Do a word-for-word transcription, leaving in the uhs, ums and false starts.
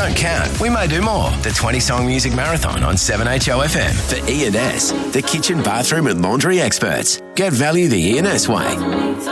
don't count. We may do more. The twenty-song music marathon on seven H O F M. For E and S, the kitchen, bathroom and laundry experts. Get value the E and S way.